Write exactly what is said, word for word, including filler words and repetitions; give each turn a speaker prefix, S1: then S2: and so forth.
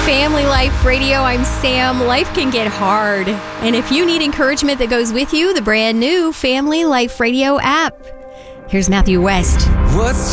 S1: Family Life Radio. I'm Sam. Life can get hard. And if you need encouragement that goes with you, the brand new Family Life Radio app. Here's Matthew West.
S2: What's